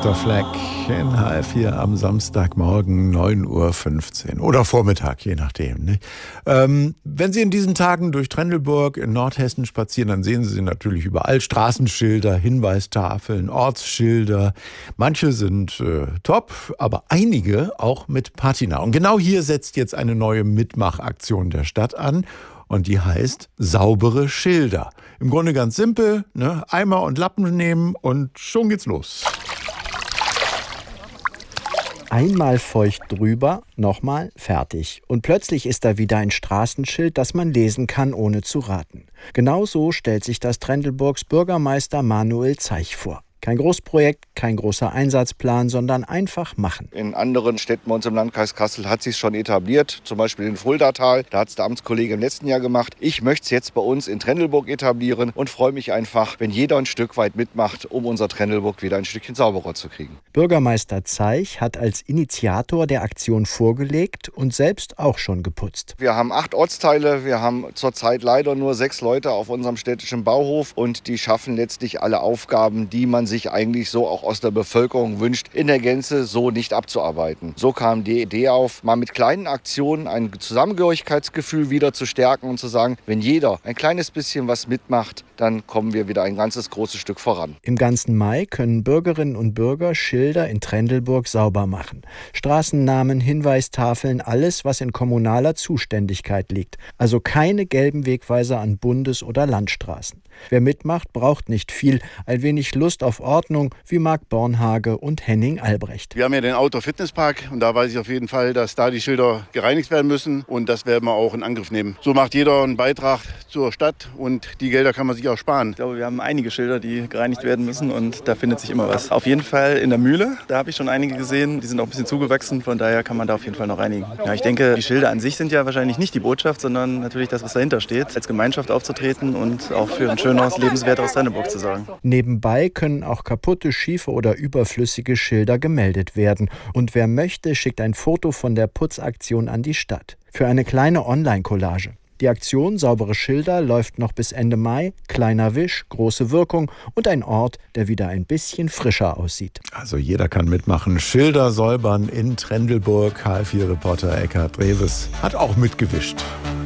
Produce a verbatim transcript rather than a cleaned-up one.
Doktor Fleck in H F vier am Samstagmorgen neun Uhr fünfzehn oder Vormittag, je nachdem. Ne? Ähm, wenn Sie in diesen Tagen durch Trendelburg in Nordhessen spazieren, dann sehen Sie natürlich überall Straßenschilder, Hinweistafeln, Ortsschilder. Manche sind äh, top, aber einige auch mit Patina. Und genau hier setzt jetzt eine neue Mitmachaktion der Stadt an. Und die heißt saubere Schilder. Im Grunde ganz simpel, ne? Eimer und Lappen nehmen und schon geht's los. Einmal feucht drüber, nochmal, fertig. Und plötzlich ist da wieder ein Straßenschild, das man lesen kann, ohne zu raten. Genau so stellt sich das Trendelburgs Bürgermeister Manuel Zeich vor. Kein Großprojekt, kein großer Einsatzplan, sondern einfach machen. In anderen Städten bei uns im Landkreis Kassel hat sich schon etabliert, zum Beispiel in Fuldatal. Da hat es der Amtskollege im letzten Jahr gemacht. Ich möchte es jetzt bei uns in Trendelburg etablieren und freue mich einfach, wenn jeder ein Stück weit mitmacht, um unser Trendelburg wieder ein Stückchen sauberer zu kriegen. Bürgermeister Zeich hat als Initiator der Aktion vorgelegt und selbst auch schon geputzt. Wir haben acht Ortsteile, wir haben zurzeit leider nur sechs Leute auf unserem städtischen Bauhof und die schaffen letztlich alle Aufgaben, die man sich eigentlich so auch aus der Bevölkerung wünscht, in der Gänze so nicht abzuarbeiten. So kam die Idee auf, mal mit kleinen Aktionen ein Zusammengehörigkeitsgefühl wieder zu stärken und zu sagen, wenn jeder ein kleines bisschen was mitmacht, dann kommen wir wieder ein ganzes großes Stück voran. Im ganzen Mai können Bürgerinnen und Bürger Schilder in Trendelburg sauber machen. Straßennamen, Hinweistafeln, alles, was in kommunaler Zuständigkeit liegt. Also keine gelben Wegweiser an Bundes- oder Landstraßen. Wer mitmacht, braucht nicht viel. Ein wenig Lust auf Ordnung, wie Marc Bornhage und Henning Albrecht. Wir haben ja den Outdoor-Fitnesspark und da weiß ich auf jeden Fall, dass da die Schilder gereinigt werden müssen und das werden wir auch in Angriff nehmen. So macht jeder einen Beitrag zur Stadt und die Gelder kann man sich auch sparen. Ich glaube, wir haben einige Schilder, die gereinigt werden müssen und da findet sich immer was. Auf jeden Fall in der Mühle, da habe ich schon einige gesehen, die sind auch ein bisschen zugewachsen, von daher kann man da auf jeden Fall noch reinigen. Ja, ich denke, die Schilder an sich sind ja wahrscheinlich nicht die Botschaft, sondern natürlich das, was dahinter steht, als Gemeinschaft aufzutreten und auch für ein schöneres, lebenswerteres Trendelburg zu sorgen. Nebenbei können auch kaputte, schiefe oder überflüssige Schilder gemeldet werden. Und wer möchte, schickt ein Foto von der Putzaktion an die Stadt. Für eine kleine Online-Collage. Die Aktion Saubere Schilder läuft noch bis Ende Mai. Kleiner Wisch, große Wirkung und ein Ort, der wieder ein bisschen frischer aussieht. Also jeder kann mitmachen. Schilder säubern in Trendelburg. H F vier Reporter Eckhard Reves hat auch mitgewischt.